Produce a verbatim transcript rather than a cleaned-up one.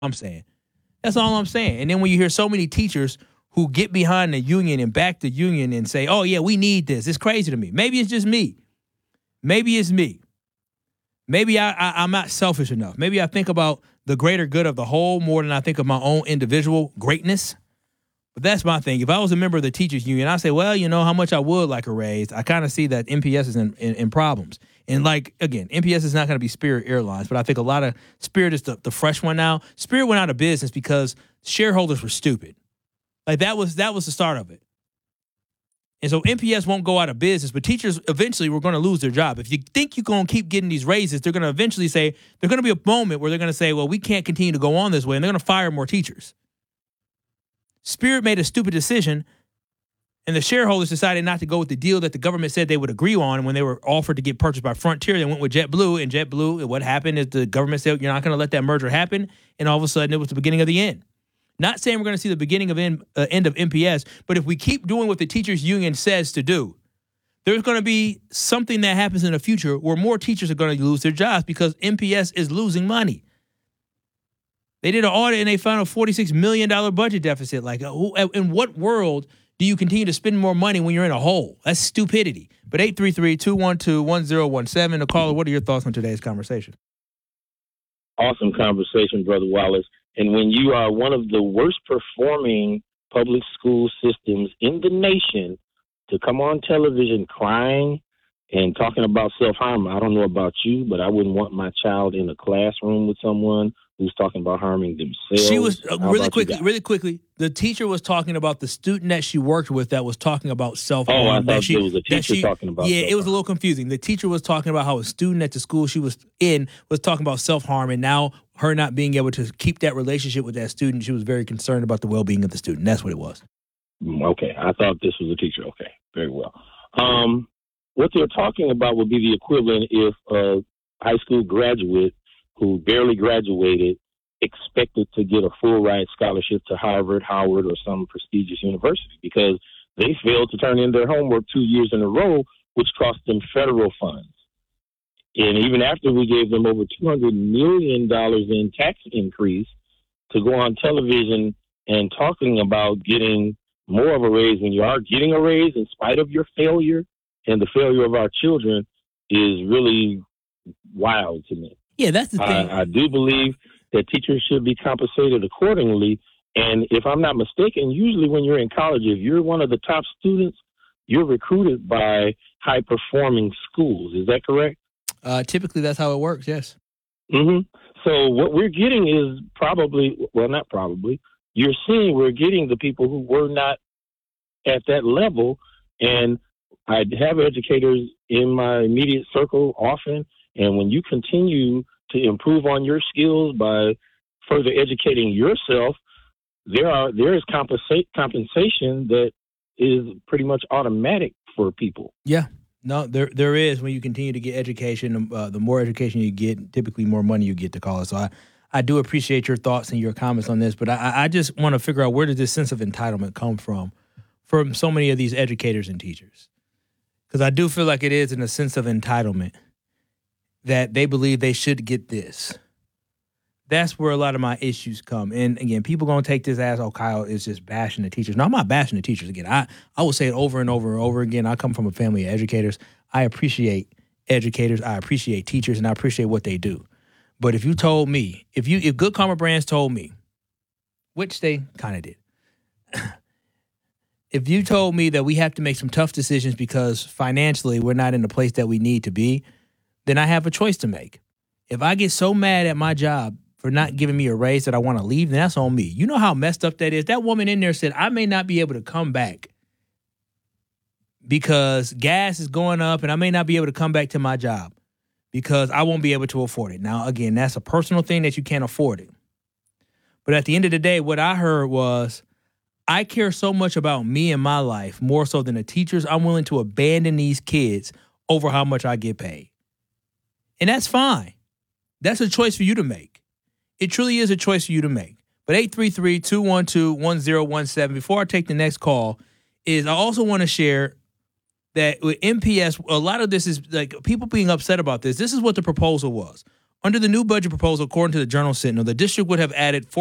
I'm saying. That's all I'm saying. And then when you hear so many teachers who get behind the union and back the union and say, oh, yeah, we need this, it's crazy to me. Maybe it's just me. Maybe it's me. Maybe I, I, I'm not selfish enough. Maybe I think about the greater good of the whole more than I think of my own individual greatness. But that's my thing. If I was a member of the teachers union, I say, well, you know, how much I would like a raise. I kind of see that M P S is in, in, in problems. And like, again, M P S is not going to be Spirit Airlines, but I think a lot of Spirit is the, the fresh one now. Spirit went out of business because shareholders were stupid. Like that was that was the start of it. And so M P S won't go out of business, but teachers eventually were going to lose their job. If you think you're going to keep getting these raises, they're going to eventually say, there's going to be a moment where they're going to say, well, we can't continue to go on this way, and they're going to fire more teachers. Spirit made a stupid decision, and the shareholders decided not to go with the deal that the government said they would agree on. And when they were offered to get purchased by Frontier, they went with JetBlue, and JetBlue, what happened is the government said, you're not going to let that merger happen, and all of a sudden it was the beginning of the end. Not saying we're going to see the beginning of end, uh, end of M P S, but if we keep doing what the teachers union says to do, there's going to be something that happens in the future where more teachers are going to lose their jobs because M P S is losing money. They did an audit and they found a forty-six million dollars budget deficit. Like, in what world do you continue to spend more money when you're in a hole? That's stupidity. But eight three three, two one two, one zero one seven, the caller, what are your thoughts on today's conversation? Awesome conversation, Brother Wallace. And when you are one of the worst performing public school systems in the nation to come on television crying and talking about self-harm, I don't know about you, but I wouldn't want my child in a classroom with someone who's talking about harming themselves. She was, uh, really quickly, really quickly, the teacher was talking about the student that she worked with that was talking about self-harm. Oh, I thought she, it was a teacher she, talking about Yeah, self-harm. It was a little confusing. The teacher was talking about how a student at the school she was in was talking about self-harm, and now her not being able to keep that relationship with that student, she was very concerned about the well-being of the student. That's what it was. Okay, I thought this was a teacher. Okay, very well. Um, what they're talking about would be the equivalent if a high school graduate who barely graduated expected to get a full ride scholarship to Harvard, Howard, or some prestigious university because they failed to turn in their homework two years in a row, which cost them federal funds. And even after we gave them over two hundred million dollars in tax increase to go on television and talking about getting more of a raise when you are getting a raise in spite of your failure and the failure of our children is really wild to me. Yeah, that's the thing. I, I do believe that teachers should be compensated accordingly. And if I'm not mistaken, usually when you're in college, if you're one of the top students, you're recruited by high-performing schools. Is that correct? Uh, typically, that's how it works, yes. Mm-hmm. So what we're getting is probably, well, not probably, you're seeing we're getting the people who were not at that level. And I have educators in my immediate circle often, and when you continue to improve on your skills by further educating yourself, there are there is compensa- compensation that is pretty much automatic for people. Yeah, no, there there is. When you continue to get education, uh, the more education you get, typically more money you get to call it. So I, I do appreciate your thoughts and your comments on this, but I, I just want to figure out where does this sense of entitlement come from, from so many of these educators and teachers? Because I do feel like it is in a sense of entitlement that they believe they should get this. That's where a lot of my issues come. And again, people going to take this as, oh, Kyle is just bashing the teachers. No, I'm not bashing the teachers. Again, I, I will say it over and over and over again. I come from a family of educators. I appreciate educators. I appreciate teachers, and I appreciate what they do. But if you told me, if you if Good Karma Brands told me, which they kind of did, if you told me that we have to make some tough decisions because financially we're not in the place that we need to be, then I have a choice to make. If I get so mad at my job for not giving me a raise that I want to leave, then that's on me. You know how messed up that is? That woman in there said, I may not be able to come back because gas is going up and I may not be able to come back to my job because I won't be able to afford it. Now, again, that's a personal thing that you can't afford it. But at the end of the day, what I heard was, I care so much about me and my life, more so than the teachers. I'm willing to abandon these kids over how much I get paid. And that's fine. That's a choice for you to make. It truly is a choice for you to make. But eight three three, two one two, one zero one seven, before I take the next call, is I also want to share that with M P S, a lot of this is like people being upset about this. This is what the proposal was. Under the new budget proposal, according to the Journal Sentinel, the district would have added